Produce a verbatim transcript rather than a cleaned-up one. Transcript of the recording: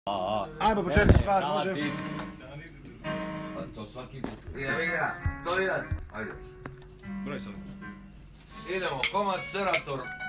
Ajmo početku stvar, može. Pa to svaki put. Idemo igra, to idat. Ajde. Broj sam. Idemo, komad Serator.